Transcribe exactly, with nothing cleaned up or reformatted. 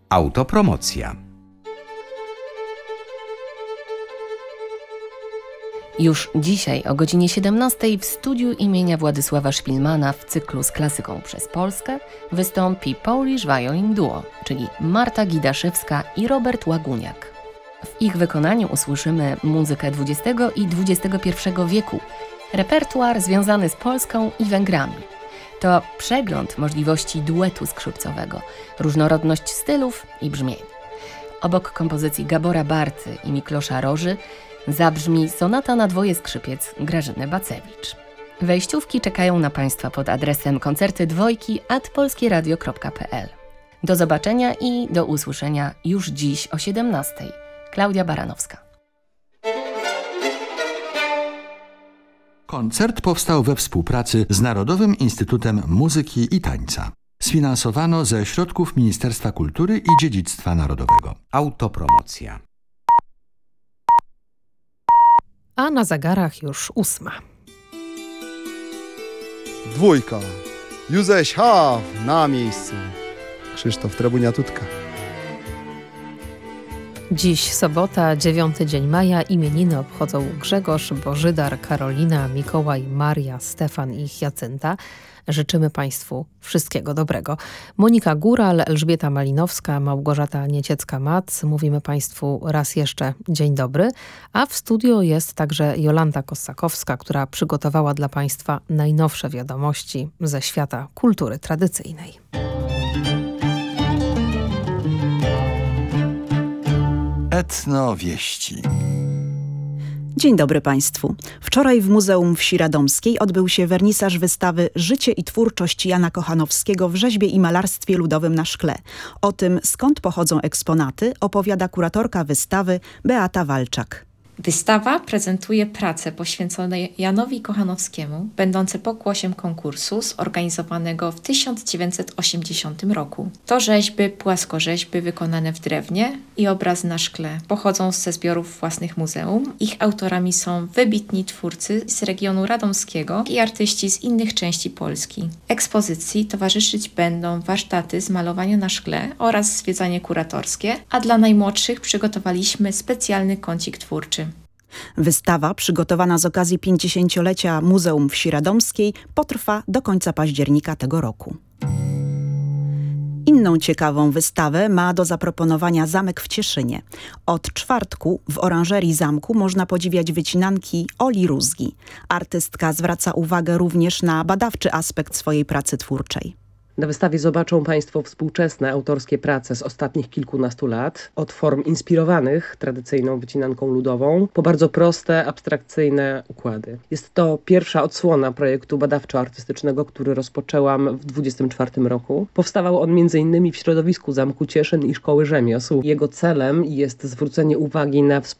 Autopromocja. Już dzisiaj o godzinie siedemnastej w studiu imienia Władysława Szpilmana w cyklu z klasyką przez Polskę wystąpi Polish Violin Duo, czyli Marta Gidaszewska i Robert Łaguniak. W ich wykonaniu usłyszymy muzykę dwudziestego i dwudziestego pierwszego wieku, repertuar związany z Polską i Węgrami. To przegląd możliwości duetu skrzypcowego, różnorodność stylów i brzmień. Obok kompozycji Gabora Barty i Miklosza Roży zabrzmi sonata na dwoje skrzypiec Grażyny Bacewicz. Wejściówki czekają na Państwa pod adresem koncerty dwojki at polskieradio kropka p l. Do zobaczenia i do usłyszenia już dziś o siedemnastej. Klaudia Baranowska. Koncert powstał we współpracy z Narodowym Instytutem Muzyki i Tańca. Sfinansowano ze środków Ministerstwa Kultury i Dziedzictwa Narodowego. Autopromocja. A na zegarach już ósma. Dwójka. Józeś Haw na miejscu. Krzysztof Trebuniatutka. Dziś sobota, dziewiąty dzień maja. Imieniny obchodzą Grzegorz, Bożydar, Karolina, Mikołaj, Maria, Stefan i Jacynta. Życzymy Państwu wszystkiego dobrego. Monika Góral, Elżbieta Malinowska, Małgorzata Nieciecka-Mac. Mówimy Państwu raz jeszcze dzień dobry. A w studio jest także Jolanta Kossakowska, która przygotowała dla Państwa najnowsze wiadomości ze świata kultury tradycyjnej. Etnowieści. Dzień dobry Państwu. Wczoraj w Muzeum Wsi Radomskiej odbył się wernisaż wystawy Życie i twórczość Jana Kochanowskiego w rzeźbie i malarstwie ludowym na szkle. O tym, skąd pochodzą eksponaty, opowiada kuratorka wystawy Beata Walczak. Wystawa prezentuje prace poświęcone Janowi Kochanowskiemu, będące pokłosiem konkursu zorganizowanego w tysiąc dziewięćset osiemdziesiątym roku. To rzeźby, płaskorzeźby wykonane w drewnie i obrazy na szkle. Pochodzą ze zbiorów własnych muzeum. Ich autorami są wybitni twórcy z regionu radomskiego i artyści z innych części Polski. Ekspozycji towarzyszyć będą warsztaty z malowania na szkle oraz zwiedzanie kuratorskie, a dla najmłodszych przygotowaliśmy specjalny kącik twórczy. Wystawa, przygotowana z okazji pięćdziesięciolecia Muzeum Wsi Radomskiej, potrwa do końca października tego roku. Inną ciekawą wystawę ma do zaproponowania Zamek w Cieszynie. Od czwartku w oranżerii zamku można podziwiać wycinanki Oli Rózgi. Artystka zwraca uwagę również na badawczy aspekt swojej pracy twórczej. Na wystawie zobaczą Państwo współczesne autorskie prace z ostatnich kilkunastu lat, od form inspirowanych tradycyjną wycinanką ludową, po bardzo proste, abstrakcyjne układy. Jest to pierwsza odsłona projektu badawczo-artystycznego, który rozpoczęłam w dwudziestym czwartym roku. Powstawał on między innymi w środowisku Zamku Cieszyn i Szkoły Rzemiosł. Jego celem jest zwrócenie uwagi na współczesne